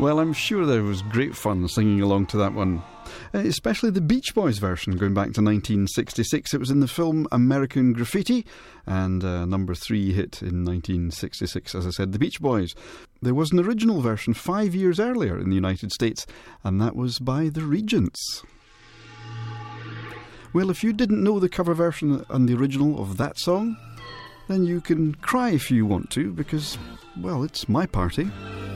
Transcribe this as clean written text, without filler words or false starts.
Well, I'm sure there was great fun singing along to that one. Especially the Beach Boys version, going back to 1966. It was in the film American Graffiti, and number 3 hit in 1966, as I said, the Beach Boys. There was an original version 5 years earlier in the United States, and that was by the Regents. Well, if you didn't know the cover version and the original of that song, then you can cry if you want to, because, well, it's my party.